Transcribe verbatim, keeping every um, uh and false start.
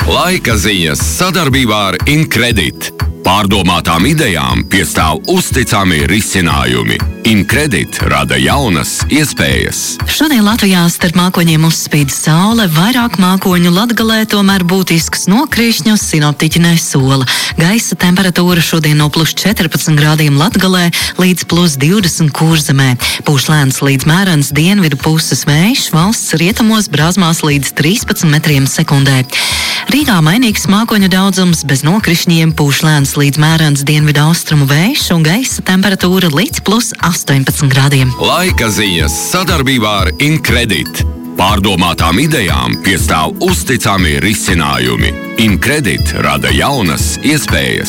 Laika ziņas sadarbībā ar Incredit. Pārdomātām idejām piestāv uzticami risinājumi. Incredit rada jaunas iespējas. Šodien Latvijā starp mākoņiem uzspīd saule, vairāk mākoņu Latgalē, tomēr būtisks nokrišņus sinoptiķi nesola. Gaisa temperatūra šodien no plus četrpadsmit grādiem Latgalē līdz plus divdesmit Kurzemē. Pūš lēns līdz mērens dienvidu puses vējš, valsts rietumos brāzmās līdz trīspadsmit metriem sekundē. Rīgā mainīgs mākoņu daudzums, bez nokrišņiem, pūš lēns līdz mērens dienvidu austrumu vējš un gaisa temperatūra līdz plus astoņpadsmit grādiem. Laika ziņas sadarbībā ar Incredit. Pārdomātām idejām piestāv uzticami risinājumi. Incredit rada jaunas iespējas.